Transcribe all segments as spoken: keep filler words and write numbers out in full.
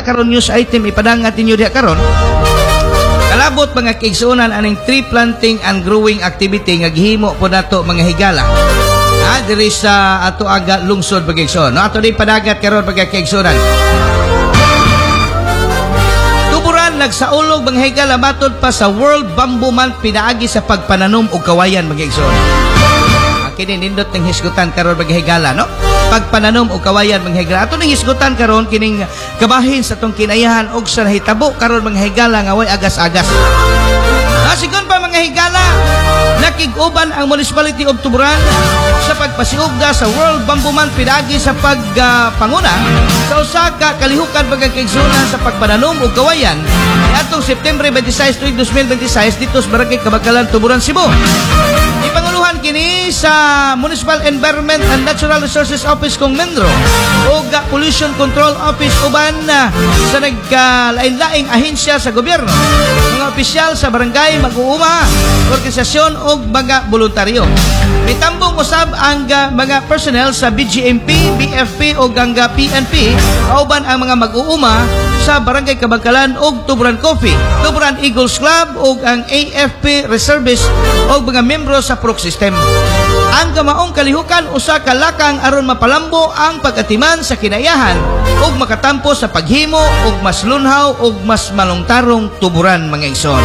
karon news item ipadangat ninyo diha karon. Kalabot mga kaigsuonan aning tree planting and growing activity nga gihimo po nato mga higala. Ah, diri sa ato aga lungsod mga kaigsuon. No, ato din padagat karon mga kaigsuonan. Tuburan nagsaulog mga higala matod pa sa World Bamboo Month pinaagi sa pagpananom og kawayan mga kaigsuon. Kini nindot ng hisgutan karon mga higala, no? Pagpananom o kawayan mga higala. Ato ning hisgutan karon kining kabahin sa tong kinayahan og sa nahitabo karon mga higala nga way agas-agas. Nasigon pa mga higala, nakig-uban ang Municipality of Tuburan sa pagpasiugda sa World Bamboo Month pinagi sa pagpanguna uh, sa usa ka kalihukan pagkakaigsunan sa pagpananom o kawayan atong September twenty-six, twenty twenty-six dito sa Barangay Kabakalan, Tuburan, Cebu. Ipanguluhan kini sa Municipal Environment and Natural Resources Office kung Mendro o Pollution Control Office uban na sa nagkalain-laing ahensya sa gobyerno, mga opisyal sa barangay, mag-uuma, organisasyon o mga voluntaryo. Mitambong usab ang uh, mga personnel sa B G M P, B F P o ganga P N P kauban ang mga mag-uuma sa Barangay Kabakalan og Tuburan Coffee, Tuburan Eagles Club o ang A F P Reservists o mga membro sa P R O C System. Ang kamaong kalihukan usa ka lakang aron mapalambo ang pag-atiman sa kinayahan ug makatampo sa paghimo og mas lunhaw ug mas malungtarong tuburan mga igsoon.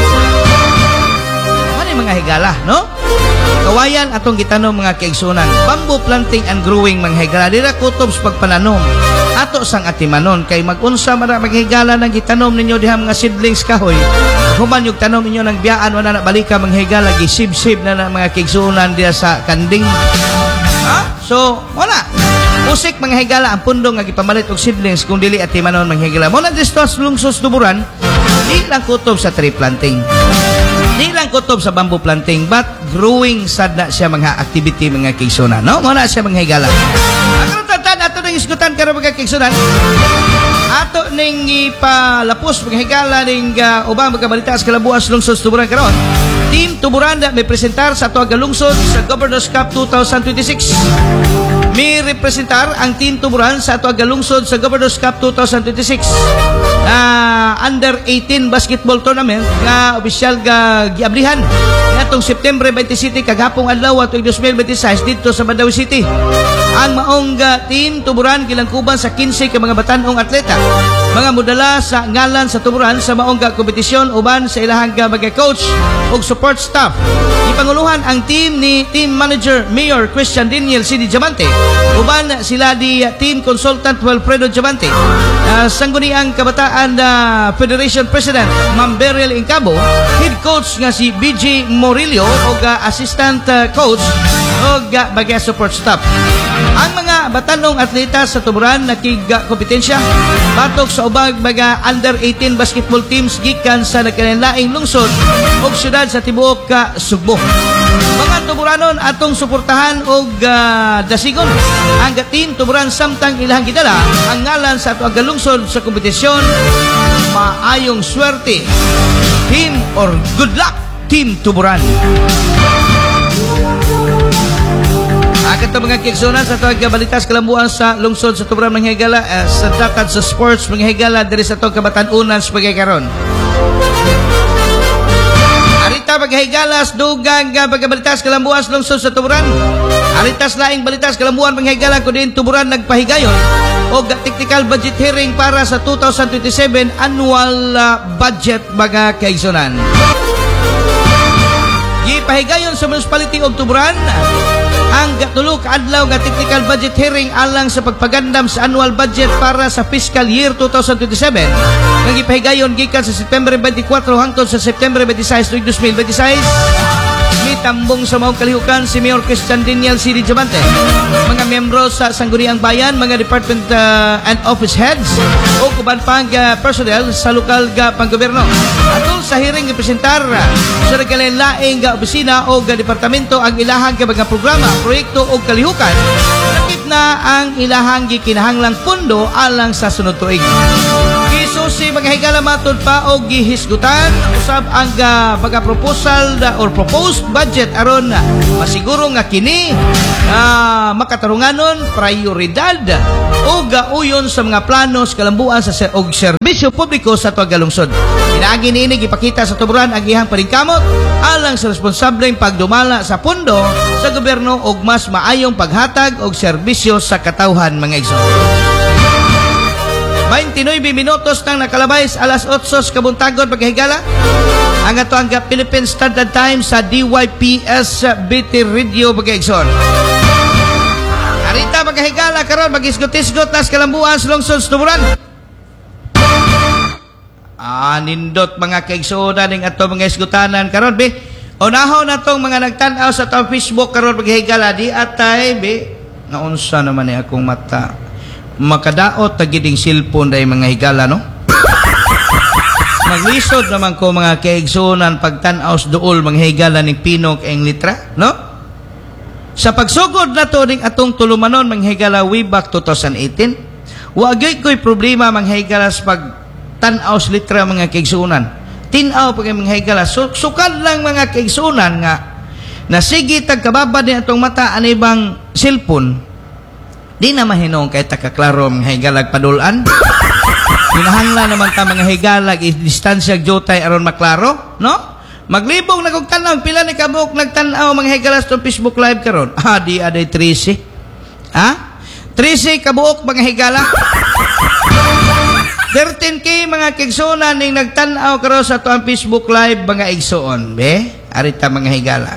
Ano mga higala, no? Kawayan atong gitanom mga kaigsunan. Bamboo planting and growing mga higala dira kutob sa pagpananom ato sang atimanon kay mag-unsa man mga higala nang gitanom ninyo diha mga seedlings kahoy. Human yung tanom ninyo ng biyaan wala na balika mga higala gisib-sib na na mga kaigsunan diha sa kanding. Ha? So, wala. Usik mga higala ang pundong nga gipamalit og seedlings kung dili atimanon mga higala. Mo na disto sa lungsod Tuburan, di lang kutob sa tree planting. Di lang kutob sa bamboo planting but growing sad na siya mga activity mga kaigsunan, no? Mo na siya mga higala. Ang tatan ato ning isgutan karon mga kaigsunan. Ato ning ipalapos mga higala ning uh, ubang mga balita sa kalabuas lungsod Tuburan karon. Team Tuburan na may presentar sa ato lungsod sa Governors Cup twenty twenty-six. May representar ang Team Tuburan sa ato lungsod sa Governors Cup twenty twenty-six. Uh, under eighteen basketball tournament nga opisyal ga giablihan atong September twenty-seven kagapong adlaw atong twenty twenty-six dito sa Mandawi City. Ang maong uh, Team Tuburan gilangkuban sa fifteen ka mga batanong atleta, mga modala sa ngalan sa Tuburan sa maong kompetisyon uban sa ilahang mga coach ug support staff. Ipanguluhan ang team ni Team Manager Mayor Christian Daniel C D Diamante uban sila di uh, Team Consultant Wilfredo Diamante, uh, sangguniang kabataan na uh, Federation President Ma'am Beryl Incabo, head coach nga si B J Morillo o uh, assistant uh, coach o uh, bagay support staff. Ang mga batanong atleta sa Tuburan nakig-kompetensya batok sa ubang mga under eighteen basketball teams gikan sa nagkalain-laing lungsod o syudad sa tibuok ka Sugbo. Mga Tuburanon atong suportahan og uh, dasigon ang Team Tuburan samtang ilahang gidala ang ngalan sa ato lungsod sa kompetisyon. Maayong swerte team or good luck Team Tuburan. Akat ang mga kiksunan sa tawag balitas kalambuan sa lungsod sa Tuburan mga higala uh, sa dakad sa sports mga higala diri sa tawag kabatan-unan sa pagkakaroon. Arita paghigalas dugang pagabalitas kalambuan sa lungsod sa Tuburan. Aritas laing balitas kalambuan mga higala ko din Tuburan nagpahigayon o technical budget hearing para sa twenty twenty-seven annual uh, budget mga kaigsunan. Gipahigayon sa Municipality of Tuburan ang tulo ka adlaw nga technical budget hearing alang sa pagpagandam sa annual budget para sa fiscal year twenty twenty-seven. Nga gipahigayon gikan sa September twenty-four hangtod sa September twenty-six, twenty twenty-six. Mitambong sa maong kalihukan si Mayor Christian Daniel C D Diamante, mga miyembro sa Sangguniang Bayan, mga department uh, and office heads o kuban pang uh, personnel sa lokal ga panggobyerno. Atol sa hearing gipresentar uh, sa nagkalain-laing ga opisina o ga departamento ang ilahang ka mga programa, proyekto o kalihukan. Nakip na ang ilahang gikinahanglang pundo alang sa sunod tuig. fourteen mga higala matod pa og gihisgutan usab ang uh, baga proposal uh, or proposed budget aron uh, masiguro nga kini uh, makatarunganon prioridad o gauyon sa mga plano sa kalambuan sa og serbisyo publiko sa tuwag galungsod. Pinaagi niini gipakita sa tuburan ang iyang paningkamot alang sa responsableng pagdumala sa pundo sa gobyerno og mas maayong paghatag og serbisyo sa katawhan mga igsoon. twenty-nine minutos nang nakalabay sa alas eight kabuntagon paghigala ang ato ang Philippine Standard Time sa D Y P S B T Radio pagkaigsoon. Arita paghigala karon magisgot-isgot tas kalambuan sa lungsod sa tuburan. Ah, nindot mga kaigsuonan ning ato mga isgutanan karon be. Unahon na tong mga nagtan-aw sa tong Facebook karon paghigala di atay be naunsa naman ni akong mata. Makadaot tagiding cellphone day mga higala no. Maglisod naman ko mga kaigsuonan pagtan-aw sa duol mga higala ning pinok ang litra no. Sa pagsugod na to ning atong tulumanon mga higala way back twenty eighteen, wa gyud koy problema mga higala sa pag tan-aw sa litra mga kaigsuonan. Tin-aw pag mga higala so, sukad lang mga kaigsuonan nga nasigi tagkababad ni atong mata ani bang cellphone. Di na mahinong kay takaklaro mga higalag padulan. Hinahangla naman ta mga higalag distansya jotay aron maklaro, no? Maglibong nagugtanaw pila ni kabuk nagtan-aw mga higalas to Facebook live karon. Ah, di aday thirty. Ha? thirty kabuok mga higala. thirteen K mga kigsunan ning nagtan-aw karon sa to ang Facebook live mga igsuon, be? Arita mga higala.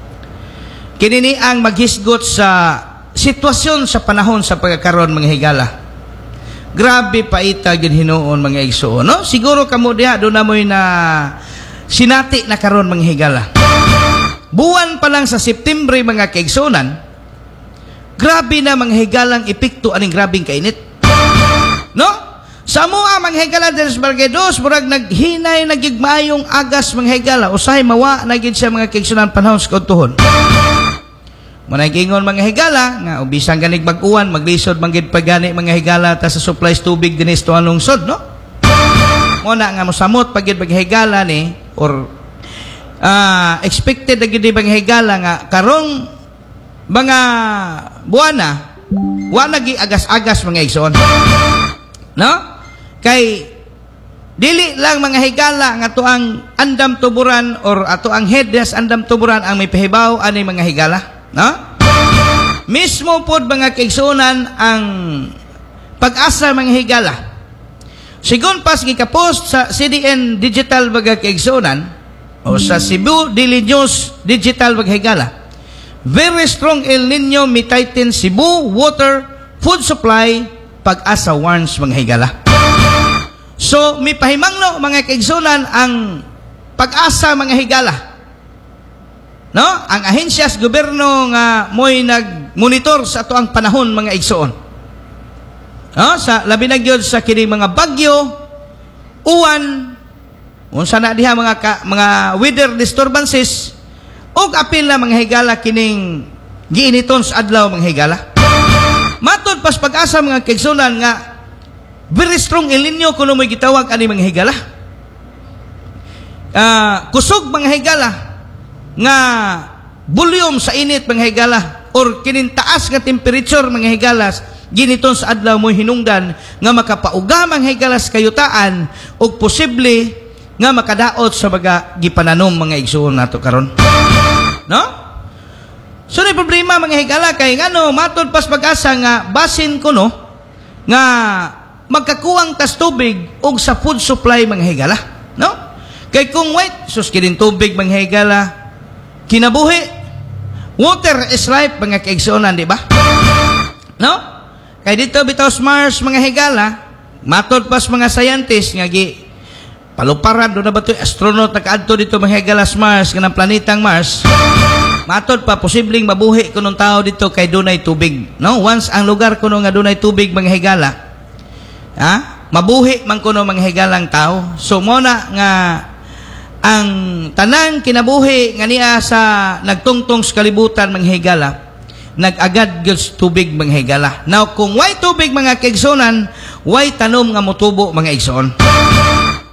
Kini ni ang maghisgot sa sitwasyon sa panahon sa pagkakaroon mga higala. Grabe paita gyud hinuon mga igsoon, no? Siguro kamo diha do na moy na sinati na karon mga higala. Buwan pa lang sa September mga kaigsunan, grabe na mga higalang epekto aning grabing kainit. No? Sa mua mga higala des Bargedos murag naghinay nagigmayong agas mga higala usahay mawa na gyud sa mga kaigsunan panahon sa kautuhon. Managingon mga higala nga ubisang ganig bag-uwan maglisod manggid pagani mga higala ta sa supplies tubig dinis to ang lungsod no. Mo na nga mosamot pagid mga higala ni or uh, expected na gid mga higala nga karong mga buwana wa nagi agas-agas mga igsoon. No? Kay dili lang mga higala nga to ang andam tuburan or ato ang heads andam tuburan ang may pahibaw ani mga higala. No? Mismo pod mga kaigsunan ang pag-asa mga higala. Sigon pas gikapost sa C D N Digital mga kaigsunan o sa Cebu Daily News Digital mga higala. Very strong El Nino mitighten Cebu water food supply pag-asa warns mga higala. So mi pahimangno mga kaigsunan ang pag-asa mga higala. No? Ang ahensya sa gobyerno nga mo'y nag-monitor sa ato ang panahon mga igsoon. No? Sa labi na gyud sa kini mga bagyo, uwan, unsa na diha mga ka, mga weather disturbances ug apil na mga higala kining giiniton sa adlaw mga higala. Matod pas pag-asa mga kaigsunan nga very strong El Nino kuno mo'y gitawag ani mga higala. Uh, kusog mga higala nga volume sa init mga higala or kinintaas nga temperature mga higalas giniton sa adlaw mo hinungdan nga makapauga mga higalas kayutaan og posible nga makadaot sa mga gipananom mga igsuon nato karon. No? So ni problema mga higala kay ngano matod pas pag-asa nga basin kuno nga magkakuwang tas tubig og sa food supply mga higala. No? Kay kung wait sus kinin tubig mga higala kinabuhi. Water is life, mga kaigsuonan, di ba? No? Kaya dito, bitaw Mars, mga higala, matod pas mga scientist, nga gi, paluparan, doon na ba ito, astronaut, nakaadto dito, mga higala Mars, kanang planetang Mars, matod pa, posibleng mabuhi kunong tao dito, kay dunay tubig. No? Once ang lugar kuno nga dunay tubig, mga higala, ha? Mabuhi man kuno mga higalang tao. So, muna nga, ang tanang kinabuhi nga niya sa nagtungtong sa kalibutan mga higala nagagad gyud tubig mga higala. Now kung way tubig mga kaigsunan way tanom nga motubo mga igsoon.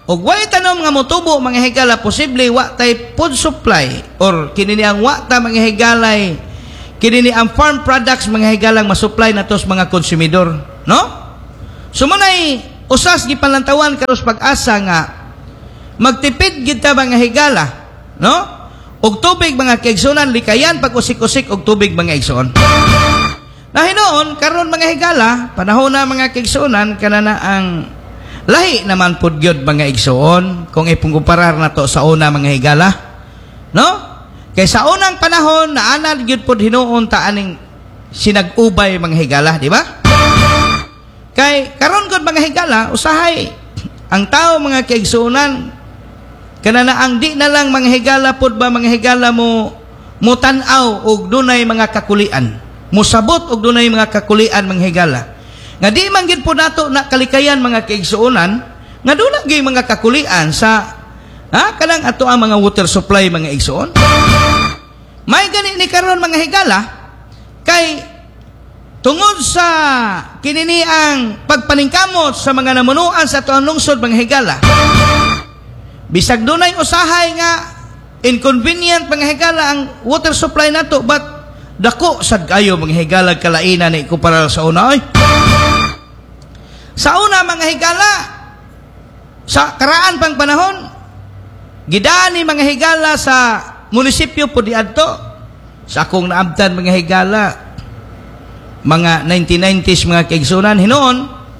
ug way tanom nga motubo mga higala, posible wa tay food supply or kini ang wa ta mga higalay kini ang farm products mga higalang masupply natos mga konsumidor, no? Sumunay usas gipanlantawan karos pag-asa nga magtipid gid ta mga higala, no? Og tubig mga kaigsunan, likayan pag usik-usik og tubig mga igsoon. Nahinoon karon mga higala, panahon na mga kaigsunan kanana ang lahi naman pud gyud mga igsoon kung ipungkumparar nato sa una mga higala, no? Kay sa unang panahon naanad gyud pud hinuon ta aning sinag-ubay mga higala, di ba? Kay karon gud mga higala usahay ang tao mga kaigsunan kanana ang di na lang mga higala pod ba mga higala mo mutan-aw og dunay mga kakulian, musabot og dunay mga kakulian mga higala. Nga di man gid po nato na kalikayan mga kaigsuonan nga dunay gyud mga kakulian sa ha kanang ato ang mga water supply mga igsuon. May gani ni karon mga higala kay tungod sa kinini ang pagpaningkamot sa mga namunuan sa atoang lungsod mga higala. Bisag dunay usahay nga inconvenient mga higala ang water supply nato, but dako sad kayo mga higala kalainan ni kumpara sa una. Oy. Sa una mga higala sa karaan pang panahon gidani mga higala sa munisipyo po diadto sa akong naabtan mga higala mga nineteen nineties mga kaigsunan hinuon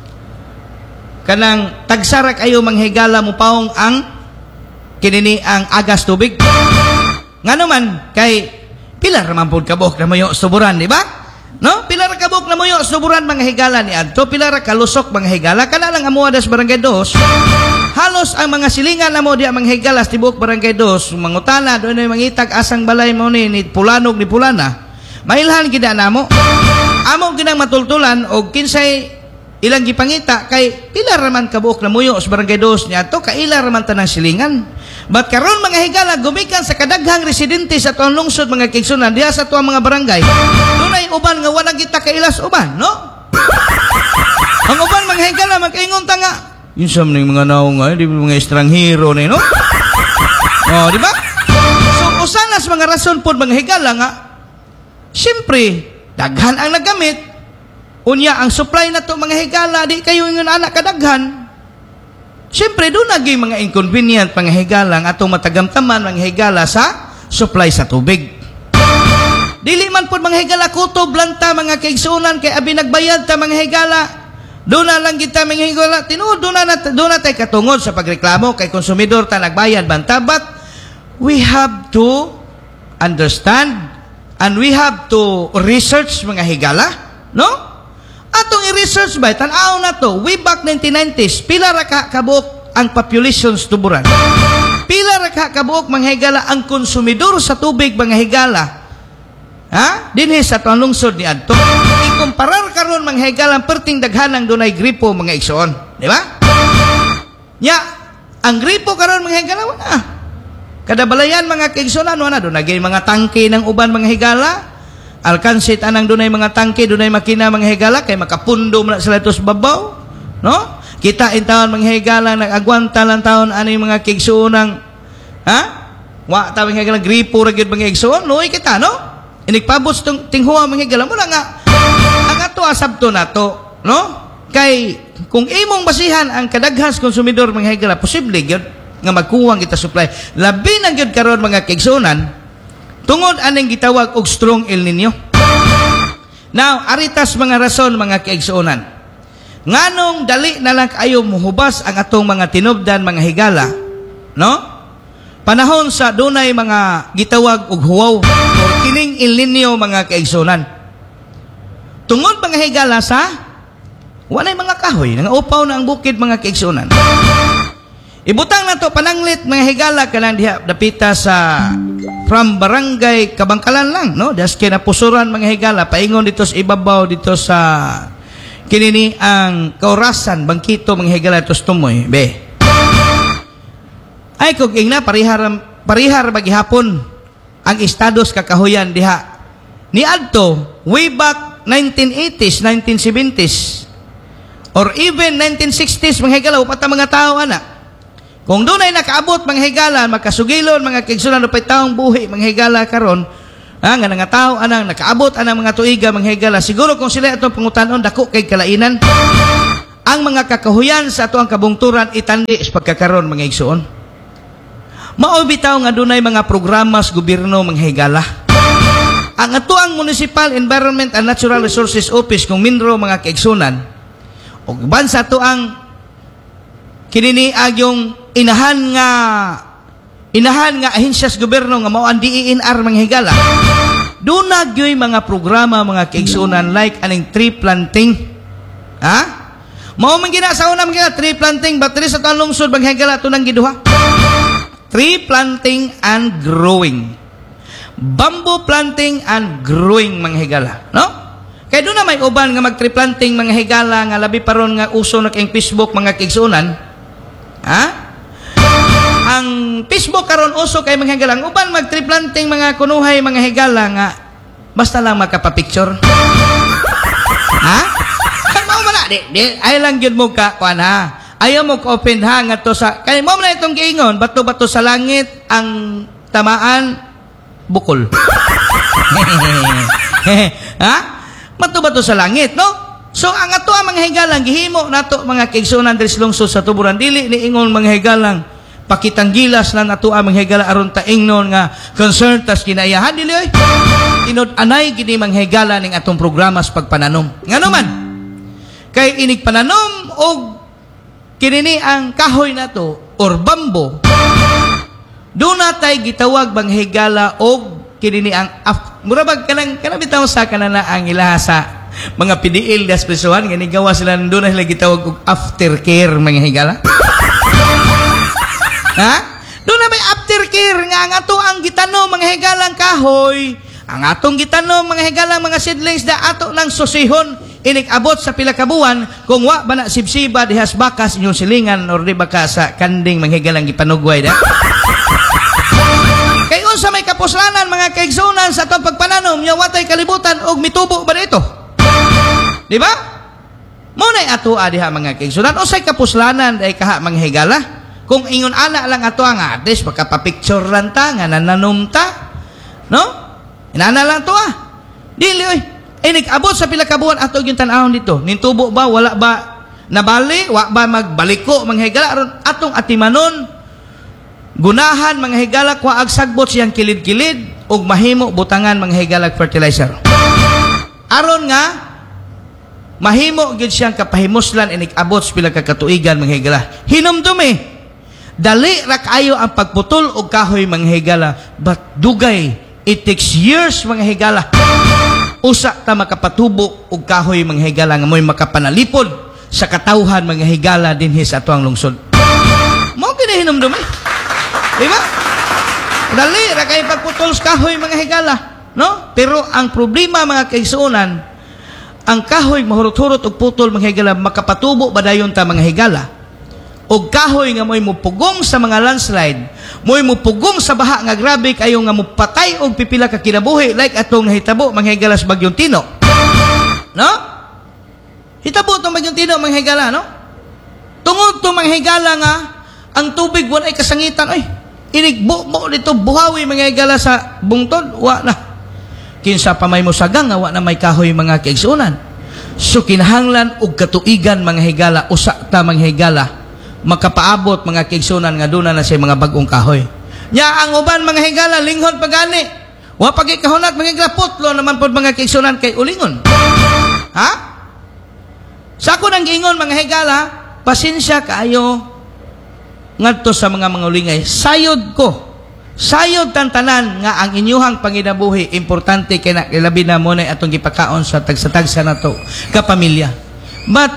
kanang tagsara kayo mga higala mo paong ang kinini ang agas tubig. Nga naman kay pilar man pud kabok na mayo suburan, di ba? No? Pilar kabok na mayo suburan mga higala ni adto, pilar kalusok mga higala kana lang amo das barangay dos. Halos ang mga silingan namo diha mga higala sa tibuok barangay dos, mangutana do na mangitag asang balay mo ni, ni Pulanog ni Pulana. Mailhan gid namo. Amo ginang matultulan og kinsay ilang gipangita kay pilar man kabuok na muyo sa barangay dos niya to kailar man tanang silingan. But karon mga higala gumikan sa kadaghang residente sa tuang lungsod mga kaigsunan diha sa tuang mga barangay. Dunay uban nga wala kita kailas uban, no? Ang uban mga higala magkaingon ta nga yun sa mga naong nga, di mga estranghero na no? Oh, di ba? So usanas mga rason pod mga higala nga siyempre daghan ang nagamit. Unya ang supply na to mga higala di kayo ingon anak kadaghan. Siyempre doon naging mga inconvenient mga higala ang atong matagamtaman mga higala sa supply sa tubig. Dili man pod mga higala kutob lanta mga kaigsunan kay abi nagbayad ta mga higala. Doon na lang kita mga higala tinuod doon na doon na tay katungod sa pagreklamo kay konsumidor ta nagbayad banta, but we have to understand and we have to research mga higala, no? Atong i-research ba, tanaw na to, way back nineteen nineties, pila ra ka kabuok ang population sa tuburan. Pila ra ka kabuok mga higala ang konsumidor sa tubig mga higala. Ha? Dinhi sa tuang lungsod ni adto. Ikumparar karon mga higala perting daghanang dunay gripo mga igsoon, di ba? Nya, ang gripo karon mga higala wala. Kada balayan mga kaigsunan wala do nagay mga tangke ng uban mga higala. Alkansit anang dunay mga tangke, dunay makina mga higala kay makapundo man sila tos babaw, no? Kita in taon mga higala nagagwanta lang taon ani mga kaigsuonang ha? Wa ta mga higala gripo ra gyud mga igsuon, luoy kita, no? Inigpabot tong tinghuwa mga higala mo na nga ang ato asabto nato, no? Kay kung imong basihan ang kadaghas konsumidor mga higala posible gyud nga magkuwang kita supply. Labi na gyud karon mga kaigsuonan tungod aning gitawag og strong El Nino. Now, aritas mga rason mga kaigsuonan. Nganong dali na lang kayo muhubas ang atong mga tinubdan mga higala, no? Panahon sa dunay mga gitawag og huwaw or kining El Nino mga kaigsuonan. Tungod mga higala sa walay mga kahoy, nangaupaw na ang bukid mga kaigsuonan. Ibutang na to pananglit mga higala kanang diha dapita sa from barangay Kabangkalan lang, no? Das kinapusuran mga higala paingon dito sa ibabaw dito sa kinini ang Kaurasan Bangkito mga higala tos tumoy be. Ay kung ingna parihar parihar bagihapon ang estados kakahuyan diha ni adto way back nineteen eighties, nineteen seventies or even nineteen sixties mga higala upat mga tao ana. Kung doon ay nakaabot mga higala, makasugilon mga kaigsunan upay taong buhi mga higala karon, ha, nga nga tao anang nakaabot anang mga tuiga mga higala, siguro kung sila atong pangutanon dako kay kalainan. Ang mga kakahuyan sa ato ang kabungturan itandi sa pagkakaroon mga igsuon. Mao bitaw nga dunay mga programa sa gobyerno mga higala. Ang ato ang Municipal Environment and Natural Resources Office kung minro mga kaigsunan, ug ban sa ato ang kininiag yung inahan nga inahan nga ahensya sa gobyerno nga mao ang D E N R mga higala. Dunag yoy mga programa mga kaigsunan like aning tree planting. Ha? Mao man gina sa una mga tree planting battery sa tuang lungsod mga higala tunang giduha. Tree planting and growing. Bamboo planting and growing mga higala, no? Kay doon na may uban nga mag tree planting mga higala nga labi paron nga uso na kay Facebook mga kaigsunan. Ha? Ang Facebook karon uso kay mga higala, uban mag tree planting mga kunuhay mga higala nga basta lang makapapicture. Ha? Mao man na di, di ay lang gyud mo ka kuan ha. Ayaw mo ka open ha nga to sa kay mao man itong giingon bato-bato sa langit ang tamaan bukol. Ha? Bato-bato sa langit, no? So ang ato ang mga higalang gihimo nato mga kaigsunan diri sa lungsod sa Tuburan dili ni ingon mga higalang pakitang gilas na nato ang mga higala aron ta ingnon nga concern tas kinaiyahan dili oy. Inod anay gini mga higala ning atong programa sa pagpananom. Ngano man? Kay inig pananom og kinini ang kahoy nato or bambo. Doon natay gitawag bang higala og kinini ang af murabag kanang kanang bitaw sa kanana ang ilahasa mga P D L das presuhan nga nigawa sila doon na sila gitawag og aftercare mga higala. Ha? Doon na may aftercare nga ang ato ang gitanom mga higalang kahoy, ang atong gitanom mga higalang mga seedlings da ato nang susihon inig abot sa pila ka buwan kung wa ba na sibsiba dihas bakas inyong silingan or di baka sa kanding mga higalang gipanugway da. Kay unsa may kapuslanan mga kaigsunan sa atong pagpananom nya watay kalibutan og mitubo ba dito? Di ba? Mo nay ato diha mga kaigsunan unsay kapuslanan day kaha mga higala? Kung ingon ana lang ato ang address makapapicture lang ta nga nananom ta. No? Inana lang to ah. Dili oy. Inig abot sa pila ka buwan ato gyud tan-awon dito. Nintubo ba wala ba nabali, wa ba magbaliko mga higala aron atong atimanon gunahan mga higala kwa ag sagbot siyang kilid-kilid ug mahimo butangan mga higala fertilizer. Aron nga mahimo gyud siyang kapahimuslan inig abot sa pila ka katuigan mga higala. Hinumdumi. Dali ra kaayo ang pagputol og kahoy mga higala, but dugay it takes years mga higala. Usa ta makapatubo og kahoy mga higala nga moy makapanalipod sa katawhan mga higala dinhi sa atuang lungsod. Mao gid hinumdum eh. Di ba? Dali ra kay pagputol sa kahoy mga higala, no? Pero ang problema mga kaigsuonan, ang kahoy mahurot-hurot og putol mga higala makapatubo ba dayon ta mga higala? Og kahoy nga moy mupugong sa mga landslide, moy mupugong sa baha nga grabe kayo nga mupatay og pipila ka kinabuhi like atong nahitabo mga higala sa Bagyong Tino. No? Hitabo tong Bagyong Tino mga higala, no? Tungod tong mga higala nga ang tubig wala ay kasangitan ay inigbo mo dito buhawi mga higala sa bungtod wa na. Kinsa pa may mosagang nga wa na may kahoy mga kaigsuonan. So kinahanglan og katuigan mga higala usa ta mga higala makapaabot mga kaigsuonan nga duna na say mga bag-ong kahoy. Nya ang uban mga higala linghod pagani. Wa pagi kahunat mga higala putlo naman pod mga kaigsuonan kay ulingon. Ha? Sa ako nang giingon mga higala, pasensya kaayo ngadto sa mga mga ulingay. Sayod ko. Sayod tantanan nga ang inyuhang panginabuhi importante kay na labi na mo na atong gipakaon sa tagsa-tagsa nato ka pamilya. But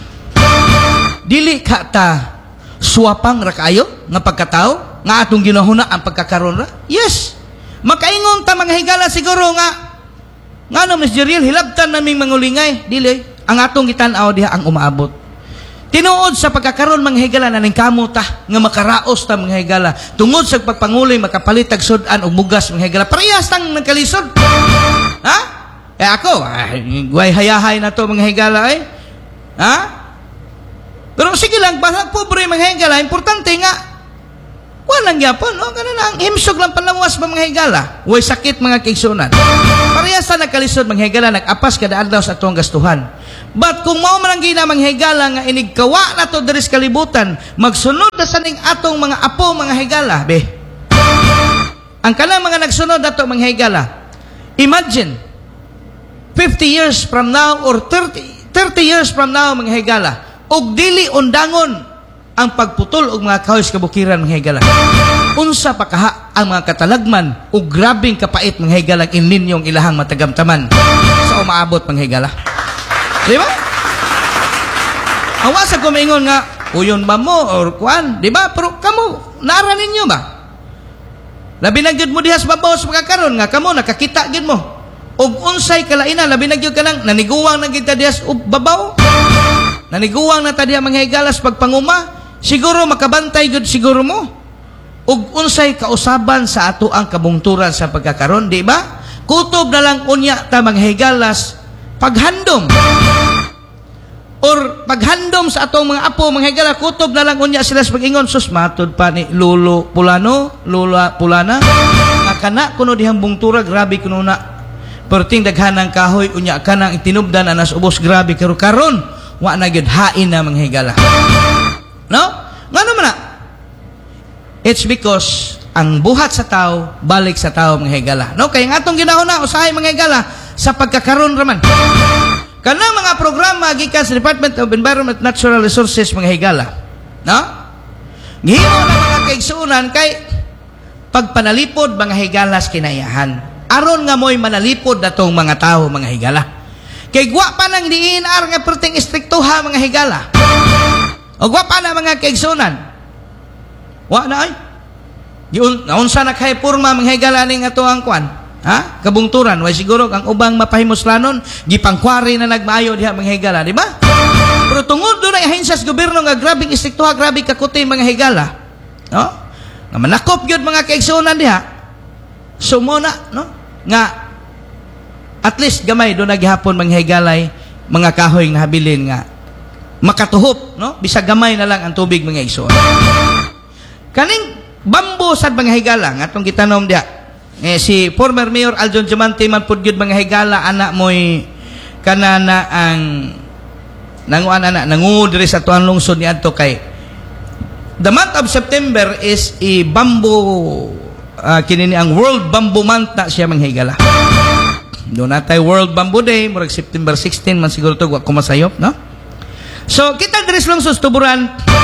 dili ka ta suwapang ra kayo nga pagkatao nga atong ginahuna ang pagkakaron ra. Yes. Makaingon ta mga higala siguro nga ngano Miss Jeriel hilabtan naming mangulingay dili ang atong gitan-aw diha ang umaabot. Tinuod sa pagkakaron mga higala naning kamo ta nga makaraos ta mga higala. Tungod sa pagpanguloy makapalit tag sudan og mugas mga higala. Parehas tang nagkalisod. Ha? Eh ako, guay hayahay na to mga higala eh. Ha? Pero sige lang, basta pobre mga higala, importante nga Walang gyapon, no? Kana na ang himsog lang panlawas ba mga higala. Way sakit mga kaigsunan. Parehas sa nagkalisod mga higala, nag-apas kada adlaw sa atong gastuhan. But kung mao man ang gina mga higala nga inigkawa na to diri sa kalibutan, magsunod na sa ning atong mga apo mga higala, be. Ang kanang mga nagsunod nato mga higala. Imagine fifty years from now or thirty, thirty years from now mga higala, og dili undangon ang pagputol og mga kahoy sa kabukiran mga higala. Unsa pa kaha ang mga katalagman ug grabing kapait mga higala inlinyong ilahang matagamtaman sa umaabot mga higala. Di ba? Awa sa kumingon nga uyon ba mo or kuan, di ba? Pero kamo nara ninyo ba? Labi na gyud mo dihas babaw sa pagkakaron nga kamo nakakita gyud mo. Og unsay kalainan labi na gyud kanang naniguwang na gyud ta dihas ug babaw. Naniguwang na ta diha mga higala sa pagpanguma. Siguro makabantay gud siguro mo. Ug unsay kausaban sa ato ang kabungturan sa pagkakaron, di ba? Kutob na lang unya ta mga higalas paghandom. Or paghandom sa atong mga apo mga higala, kutob na lang unya sila sa pag-ingon, sus matod pa ni Lolo Pulano, Lola Pulana. Nga kana kuno dihang bungtura, grabe kuno na. Perting daghanang kahoy unya kanang itinubdan anas ubos, grabe karo karon wa na gyud hain na mga higala. No? Ngano man na? It's because ang buhat sa tao, balik sa tao mga higala. No? Kaya nga itong ginahuna, usahay mga higala, sa pagkakaroon raman. Kanang mga programa, gikan sa Department of Environment and Natural Resources mga higala. No? Gihimo na mga kaigsuunan kay pagpanalipod mga higalas kinayahan. Aron nga mo'y manalipod na itong mga tao mga higala. Kay gwa pa nang diin ar nga perting istriktuha mga higala. O gwa pa na mga kaigsunan. Wa na ay. Giun naunsa na kay purma mga higala ning ato ang kwan. Ha? Kabungturan way siguro ang ubang mapahimuslanon gipangkwari na nagmaayo diha mga higala, di ba? Pero tungod do na ahensya sa gobyerno nga grabing istriktuha, grabe kakuti mga higala. No? Nga manakop gyud mga kaigsunan diha. Sumuna, no? Nga at least gamay do na gihapon mga higalay mga kahoy nga habilin nga makatuhop, no? Bisag gamay na lang ang tubig mga igsoon. Kaning bambo sad mga higala nga atong gitanom diha. Eh, si former Mayor Aljon Diamante man pud gyud mga higala anak moy kanana ang nanguan ana nangu diri sa tuang lungsod niadto kay the month of September is a bamboo uh, kinini ang World Bamboo Month na siya mga higala. Do natay World Bamboo Day murag September sixteen man siguro to wa ko masayop, no? So kita diri sa lungsod Tuburan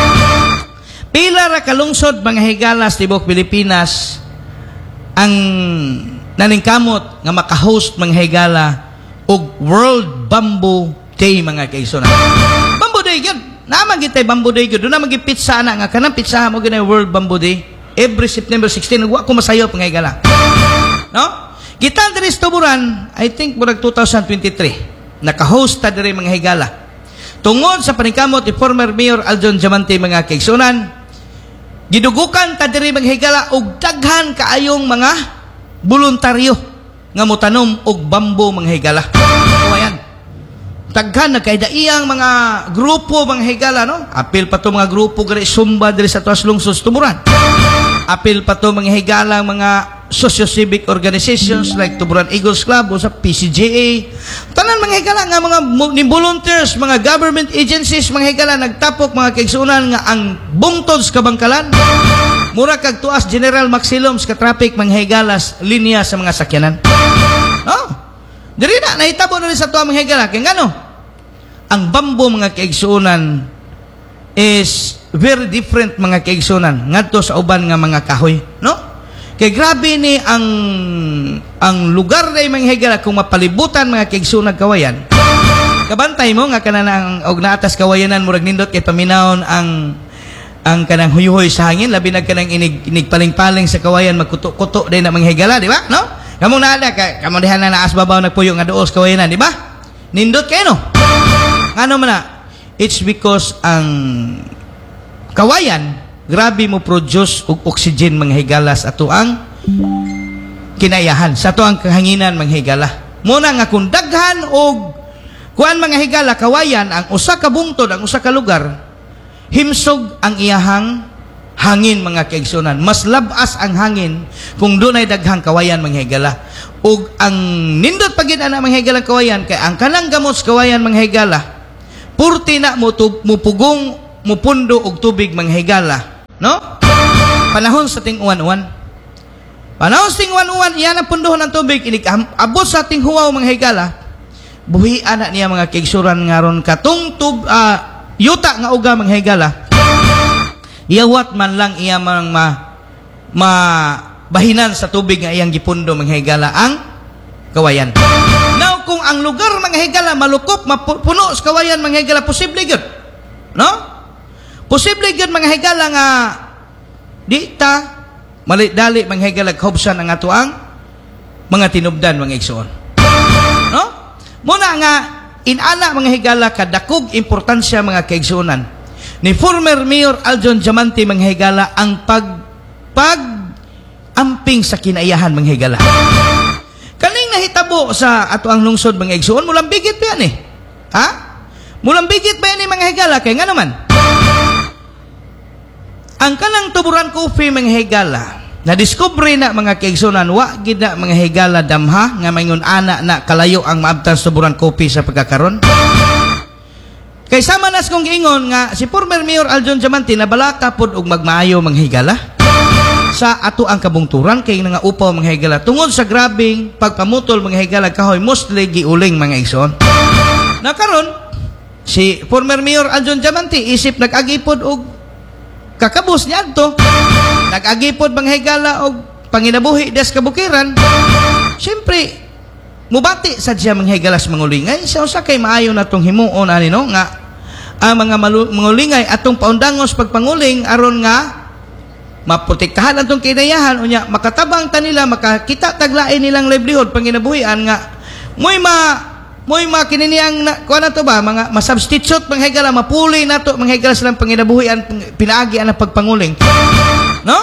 pila ra ka lungsod mga higala sa tibok Pilipinas ang naningkamot nga maka-host mga higala og World Bamboo Day mga kaigsunan. Bamboo Day gyud. Naman gitay Bamboo Day gyud. Do na magi pizza na nga kanang pizza mo gyud World Bamboo Day every September sixteen wa ko masayop mga higala. No? Kita diri sa Tuburan, I think murag two thousand twenty-three. Naka-host ta diri mga higala. Tungod sa paningkamot ni former Mayor Aljon Diamante mga kaigsunan, gidugukan ta diri mga higala og daghan kaayong mga voluntaryo nga motanom og bambo mga higala. So ayan. Daghan na kay daiyang mga grupo mga higala, no? Apil pa to mga grupo gari sumba diri sa tuas lungsod Tuburan. Apil pa to mga higala mga socio-civic organizations like Tuburan Eagles Club o sa P C G A. Tanan mga higala nga mga ni volunteers, mga government agencies mga higala nagtapok mga kaigsunan nga ang bungtod sa kabangkalan mura kag tuas General Maxilom sa traffic mga higalas linya sa mga sakyanan. Oh. Diri na nahitabo na rin sa tuwa mga higala kay ngano? Ang bambo mga kaigsunan is very different mga kaigsunan ngadto sa uban nga mga kahoy, no? Kay grabe ni ang ang lugar na mga higala kung mapalibutan mga kaigsunan kawayan. Kabantay mo nga kanang og naatas kawayanan murag nindot kay paminawon ang ang kanang huyuhoy sa hangin labi na kanang inig inigpaling-paling sa kawayan magkuto-kuto din na mga higala, di ba? No? Kamo na ada kay kamo diha na naas babaw nagpuyo nga duol sa kawayanan, di ba? Nindot kay no. Ngano man na? It's because ang kawayan grabe mo produce og oxygen mga higala sa ato ang kinayahan sa ato ang kahanginan mga higala. Muna nga kung daghan og kuan mga higala kawayan ang usa ka bungtod ang usa ka lugar himsog ang iyahang hangin mga kaigsunan. Mas labas ang hangin kung doon ay daghang kawayan mga higala. Ug ang nindot pagid ana mga higala kawayan kay ang kanang gamot sa kawayan mga higala purti na mo mupugong mupundo og tubig mga higala, no? Panahon sa ting uwan-uwan. Panahon sa ting uwan-uwan iyan ang pundohon ng tubig ini abot sa ting huwaw mga higala. Buhi ana niya mga kaigsuran ngaron katong tub uh, yuta nga uga mga higala. Iyawat man lang iya mang ma, ma bahinan sa tubig nga iyang gipundo mga higala ang kawayan. Now kung ang lugar mga higala malukop mapuno sa kawayan mga higala posible gyud, no? Posible gyud mga higala nga di ta malit-dali mga higala khubsan ang ato ang mga tinubdan mga igsoon, no? Muna nga inana mga higala kadakog importansya mga kaigsuonan ni former Mayor Aljon Diamante mga higala ang pag pag amping sa kinaiyahan mga higala. Kaning nahitabo sa ato ang lungsod mga igsoon mulambigit pa yan eh. Ha? Mulambigit pa yan eh mga higala kay nga naman. Ang kanang tuburan coffee mga higala na discover na mga kaigsuonan wa gid na mga higala damha nga mayngon ana na kalayo ang maabtan sa tuburan coffee sa pagkakaron. Kay sama nas kong giingon nga si former Mayor Aljon Diamante nabalaka pod og magmaayo mga higala sa ato ang kabungturan kay nga upaw mga higala tungod sa grabing pagpamutol mga higala kahoy mostly giuling mga igsoon. Nakaron si former Mayor Aljon Diamante isip nag-agipod og kakabus niya adto. Nag-agipod mga higala og panginabuhi des kabukiran. Siyempre mubati sa diya mga higalas mangulingay sa usa kay maayo natong himuon ani no nga ang mga mangulingay atong paundangos pagpanguling aron nga maprotektahan atong kinayahan unya makatabang ta nila makakita taglain nilang livelihood panginabuhian nga moy ma moy ma kininiyang kuan nato ba mga masubstitute mga higala mapuli nato mga higala silang panginabuhian pinaagi ang pagpanguling, no?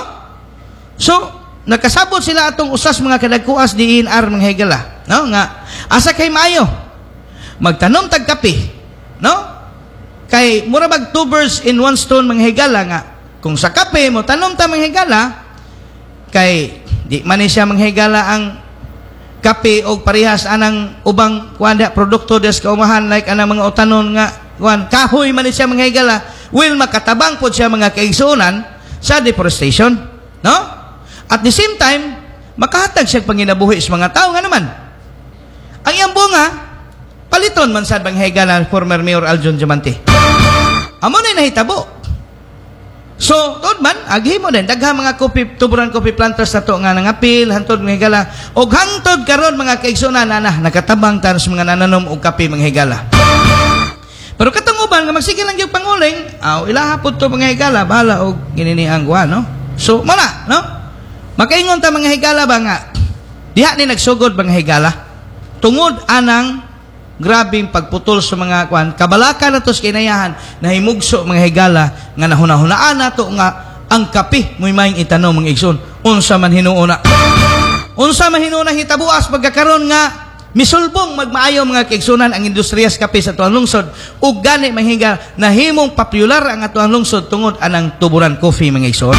So nakasabot sila atong usas mga kadagkuas di I N R mga higala, no? Nga asa kay maayo magtanom tag kape, no? Kay mura bag two birds in one stone mga higala nga kung sa kape mo tanom ta mga higala kay di man siya mga higala ang kape og parehas anang ubang kuanda produkto des kaumahan like anang mga utanon nga kuan kahoy man siya mga higala will makatabang pod siya mga kaigsuonan sa deforestation, no? At the same time, makahatag siya panginabuhi sa mga tao nga naman. Ang iyang bunga, paliton man sad bang higala former Mayor Aljon Diamante. Amo na nahitabo. So, tod man, aghi mo din, dagha mga coffee, tuburan coffee planters na to nga nangapil, hantod mga higala, o hangtod karon mga kaigsunan na na, nakatabang tayo sa mga nananom o kape mga higala. Pero katong uban, nga magsige lang yung panguling, aw, ilahapod to mga higala, bahala o ginini ang guwa, no? So, mala, no? Makaingon ta mga higala ba nga diha ni nagsugod mga higala tungod anang grabing pagputol sa mga kwan kabalaka na to sa kinayahan na himugso mga higala nga nahunahunaan nato nga ang kape moy maing itanom mga igsoon unsa man hinuuna unsa man hinuuna hitabuas pagkakaron nga misulbong magmaayo mga kaigsunan ang industriyas kape sa tuang lungsod ug gani mga higala nahimong popular ang atuang lungsod tungod anang tuburan coffee mga igsoon.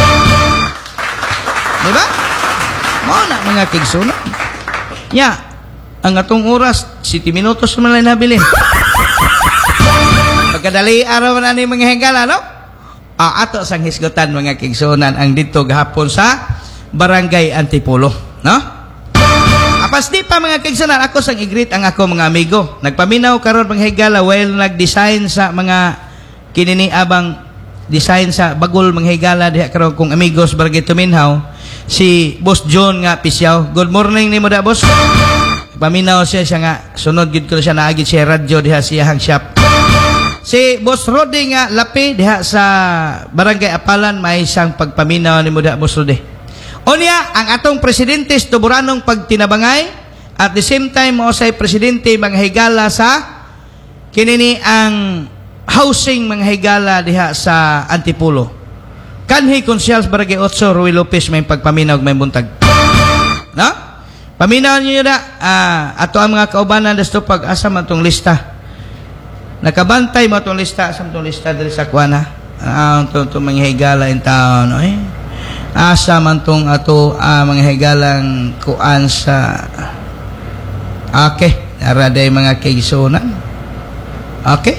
Diba? Mao na mga kaigsunan. Ya, ang atong oras, siti minutos man lang nabilin. Pagkadali araw na ni mga higala, no? Ah, ato sang hisgutan mga kaigsunan ang dito gahapon sa Barangay Antipolo, no? Apas di pa mga kaigsunan, ako sang i-greet ang ako mga amigo. Nagpaminaw karon mga higala while nag-design sa mga kinini abang design sa bagol mga higala diha karon kong amigos Barangay Tuminhaw. Si Boss John nga Pisyaw. Good morning ni mo da, boss. Paminaw siya siya nga sunod gid ko siya naagid siya radyo diha siya hang shop. Si Boss Rodi nga Lapi diha sa Barangay Apalan may isang pagpaminaw ni mo da, Boss Rodi. Unya ang atong presidente tuburanong pagtinabangay at the same time mo say presidente mga higala sa kinini ang housing mga higala diha sa Antipolo. Kanhi Konsyal Barangay Otso Ruy Lopez may pagpaminaw may buntag. No? Paminaw niyo na uh, ato ang mga kaubanan desto pag asa man tong lista. Nakabantay mo tong lista sa tong lista diri sa kuana. Ah, to to mga higala in town, oy. Asa man tong ato ah, mga higalang kuan sa okay, naraday mga kaigsunan. Okay?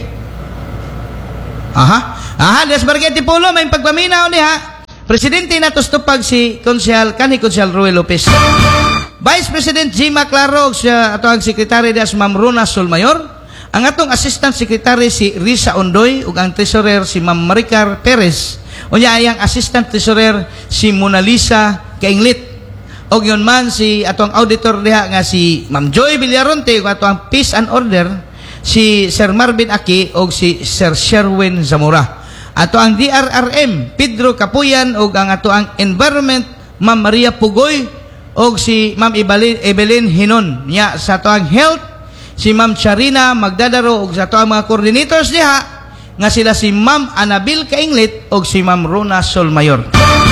Aha. Aha, des Barangay Antipolo may pagpaminaw ni ha. Presidente na tustupag si Konsyal kanhi Konsyal Ruel Lopez. Vice President Jima Claro siya ato ang Secretary des Ma'am Rona Solmayor. Ang atong Assistant Secretary si Risa Ondoy ug ang Treasurer si Ma'am Maricar Perez. Unya ayang Assistant Treasurer si Mona Lisa Kainglit. Og yon man si atong auditor diha nga si Ma'am Joy Villaronte ug atong Peace and Order si Sir Marvin Aki og si Sir Sherwin Zamora. Ato ang D R R M Pedro Kapuyan og ang ato ang Environment Ma'am Maria Pugoy og si Ma'am Evelyn, Evelyn Hinon. Nya sa ato ang Health si Ma'am Charina Magdadaro ug sa ato ang mga coordinators diha nga sila si Ma'am Anabil Kainglit ug si Ma'am Rona Solmayor.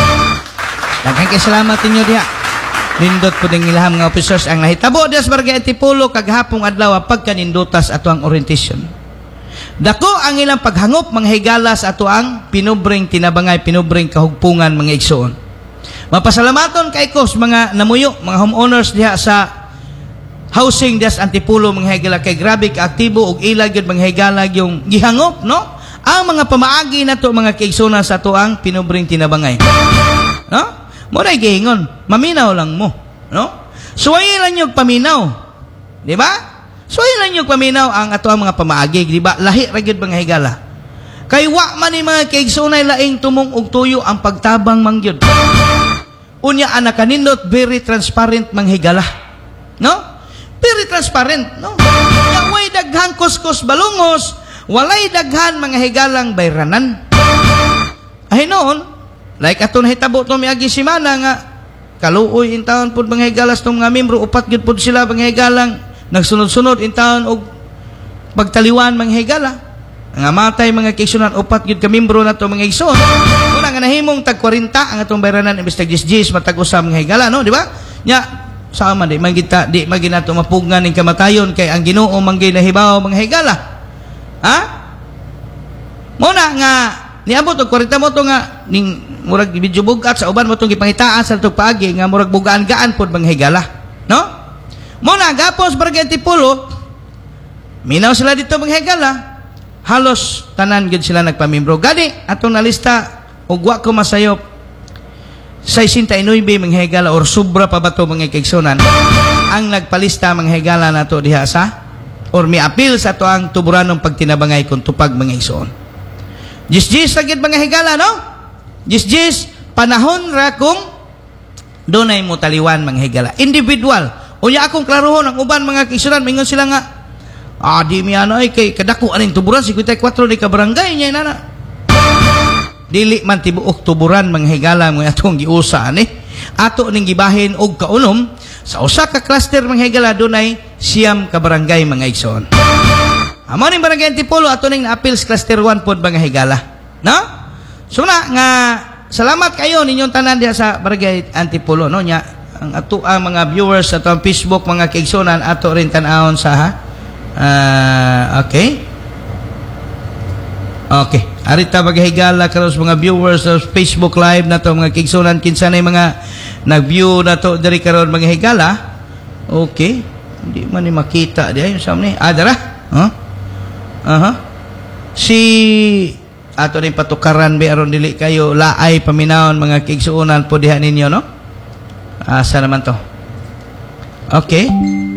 Daghang kay salamat ninyo diha. Nindot po ding ilaham nga officers ang nahitabo diha sa Barangay Antipolo kaghapong adlaw pagkanindutas ato ang orientation. Dako ang ilang paghangop mga higala sa ato ang pinubring tinabangay pinubring kahugpungan mga igsoon. Mapasalamaton kay kos mga namuyo mga homeowners diha sa housing des Antipolo mga higala kay grabe kaaktibo og ilag yun mga higala yung gihangop no ang mga pamaagi nato mga kaigsoon sa ato ang pinubring tinabangay no mo ray gihingon maminaw lang mo no suway lang yung paminaw di ba suway lang yung paminaw ang ato ang mga pamaagi di ba lahi ra gyud mga higala kay wa man ni mga kaigsoon laing tumong og tuyo ang pagtabang mangyud unya ana kanindot very transparent mga higala no very transparent, no? Way daghang kuskus balungos, walay daghan mga higalang bayranan. Ay noon, like aton hitabo to miagi simana nga kaluoy in taon pud mga higalas tong mga membro upat gyud pud sila mga higalang nagsunod-sunod in taon og pagtaliwan mga higala. Nga matay mga kaigsunan upat gyud ka membro nato mga igsoon. Una nga nahimong tag forty ang atong bayranan imbes tag ten matag usa mga higala, no, di ba? Nya sama di magita di maginato mapugngan ning kamatayon kay ang Ginoo manggay nahibaw mga higala ha muna nga niabot og forty mo to nga ning murag video bugat sa uban mo tong gipangitaan sa tug paagi nga murag bugaan-gaan pod mga higala no muna gapos Barangay Antipolo minaw sila dito mga higala halos tanan gid sila nagpamimbro gani atong nalista og wa ko masayop sixty-nine mga higala or sobra pa ba ito mga kaigsunan ang nagpalista mga higala na ito diha sa or may appeal sa ito ang tuburanong pagtinabangay kung tupag mga igsoon jis-jis sagid mga higala no jis-jis panahon ra kung dunay mo taliwan mga higala individual unya akong klarohon ang uban mga kaigsunan mingon sila nga ah di mi ano ay kay kadako aning tuburan fifty-four di ka barangay niya nana dili man tibuok tuburan mga higala mga atong giusa ani ato ning gibahin og kaunom sa usa ka cluster mga higala dunay siyam ka barangay mga igsoon amo ning Barangay Antipolo ato ning na-appeal sa cluster one pod mga higala no so na nga salamat kayo ninyong tanan diha sa Barangay Antipolo no nya ang ato ang mga viewers sa atong Facebook mga kaigsunan ato rin tan-awon sa ha uh, okay okay arita maghigala karon sa mga viewers sa Facebook live na to mga kaigsunan kinsa nay mga nag-view na to diri karon mga higala okay hindi man ni makita diay sa ni ah dara huh? aha si ato ning patukaran bi aron dili kayo laay paminawon mga kaigsunan po diha ninyo no asa naman to okay